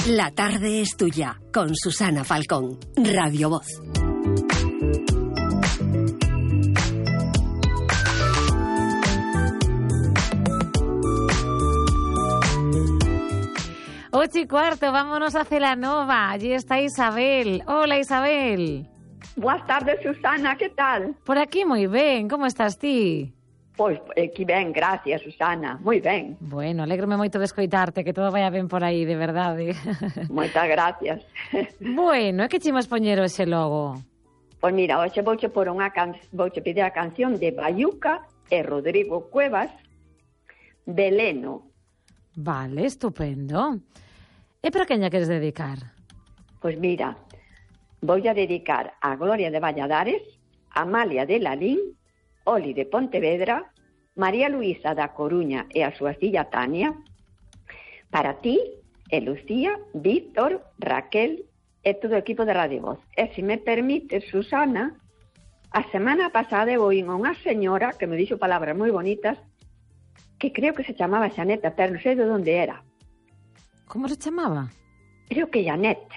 La tarde es tuya, con Susana Falcón, Radio Voz. Ocho y cuarto, vámonos a Celanova. Allí está Isabel. Hola, Isabel. Boas tardes, Susana, que tal? Por aquí moi ben, como estás ti? Pois aquí ben, gracias, Susana, moi ben. Bueno, alégrome moito de escoitarte, que todo vaya ben por aí, de verdade. Moitas gracias. Bueno, e que chimos poñer hoxe logo? Pois mira, hoxe vouche pedir a canción de Bayuca e Rodrigo Cuevas, Veleno. Vale, estupendo. E para quen lla queres dedicar? Pois mira, vou a dedicar a Gloria de Valladares, Amalia de Lalín, Oli de Pontevedra, María Luisa da Coruña e a súa filla Tania, para ti e Lucía, Víctor, Raquel e todo o equipo de Radio Voz. E se me permite, Susana, a semana pasada eu oín unha señora que me dixo palabras moi bonitas que creo que se chamaba Xaneta, pero non sei de onde era. Como se chamaba? Creo que Janet,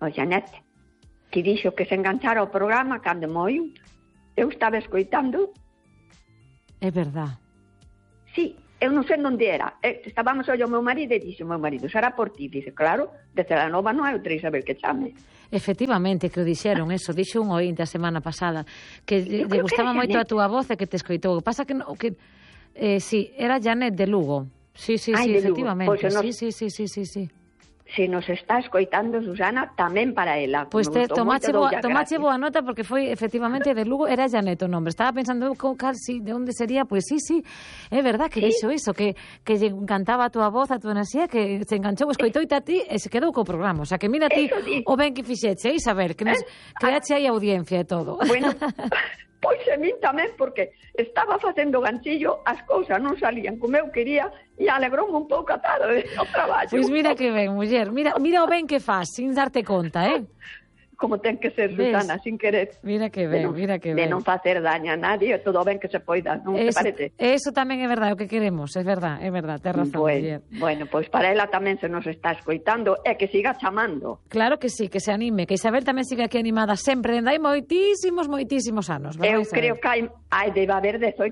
que dixo que se enganchara ao programa cando moi eu estaba escoitando. É verdad. Sí, eu non sei onde era. Estábamos ollo o meu marido e dixo o meu marido, será por ti. Dice, claro, de Celanova non hai outra Isabel que chame. Efectivamente, que o dixeron eso, dixo un ointe a semana pasada, que lle gustaba moito a túa voz e que te escoitou. O que pasa que sí, era Janet de Lugo. Sí, efectivamente. Pues Sí. Se nos está escoitando, Susana, tamén para ela. Pois tomache boa nota porque foi efectivamente de Lugo, era Janet o nombre. Estaba pensando, de onde sería? Pois sí, é verdad que dixo iso, que lle encantaba a túa voz, a túa enerxía, que se enganchou, escoitoite a ti e se quedou co programa. O sea, que mira ti o ben que fixeche, Isabel, que nos creache aí audiencia e todo. Bueno, pois a min tamén, porque estaba facendo ganchillo, as cousas non salían como eu quería e alegroume un pouco a tarde o traballo. Pois mira que ben, muller, mira o ben que faz, sin darte conta, Como ten que ser, Susana, sin querer. Mira que ben. De non facer daño a nadie, todo ben que se poida, non te parece? Eso tamén é verdade, o que queremos, é verdade, tes razón, muller. Bueno, pois para ela tamén se nos está escoitando e que siga chamando. Claro que sí, que se anime, que Isabel tamén siga aquí animada sempre, dende hai moitísimos anos. Eu creo que hai debe haber 18